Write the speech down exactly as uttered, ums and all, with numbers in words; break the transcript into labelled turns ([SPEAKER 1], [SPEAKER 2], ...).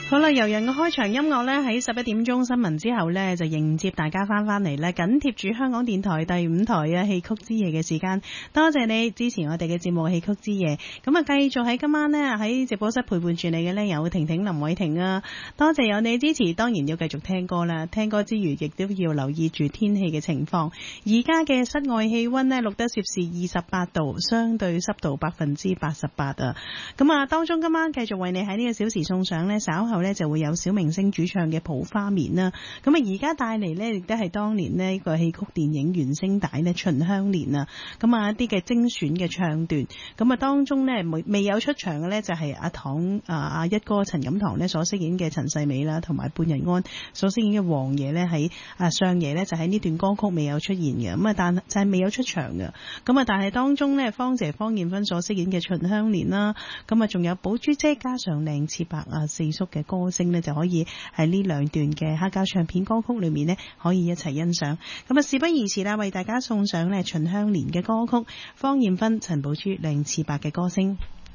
[SPEAKER 1] 好啦，由人嘅開場音樂呢，喺十一點鐘新聞之後呢，就迎接大家翻返嚟呢，緊貼住香港電台第五台啊戲曲之夜嘅時間。多謝你支持我哋嘅節目戲曲之夜。咁啊，繼續喺今晚呢，喺直播室陪伴住你嘅呢，有婷婷林偉婷啊。多謝有你支持，當然要繼續聽歌啦。聽歌之餘，亦都要留意住天氣嘅情況。而家嘅室外氣溫呢，錄得攝氏二十八度，相對濕度百分之八十八啊。咁啊，當中今晚繼續為你喺呢個小時送上呢，稍後呢就會有小明星主唱嘅《抱花面》啦。咁啊，而家帶嚟呢亦都係當年呢個戲曲電影原聲帶呢《秦香蓮》啊。咁啊，一啲嘅精選嘅唱段。咁啊，當中呢未未有出場嘅呢，就係阿唐啊阿一哥陳錦棠呢所飾演嘅陳世美啦，同埋半日安所飾演嘅王爺呢，喺啊相爺呢就喺呢段歌曲未有出現嘅。咁啊，但就係未有出場嘅。咁啊，但係當中呢，芳姐方艷芬所飾演嘅秦香蓮啦，咁啊，仲有寶珠姐加上靚次伯啊四叔嘅歌聲呢，就可以喺呢兩段嘅黑膠唱片歌曲裏面呢，可以一齊欣賞。咁啊，事不宜遲啦，為大家送上呢秦香蓮嘅歌曲，方艷芬、陳寶珠、靚次伯嘅歌聲。